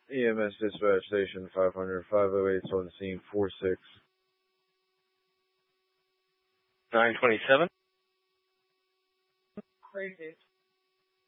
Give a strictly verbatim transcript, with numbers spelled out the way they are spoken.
E M S dispatch station five hundred, five oh eight on scene four six. nine twenty-seven. Crazy.